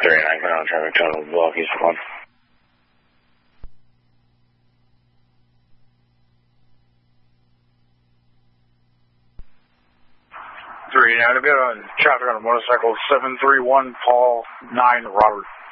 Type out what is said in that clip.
39, coming on traffic, total block, East 1. 39, I've got on traffic on a motorcycle, 731 Paul 9 Robert.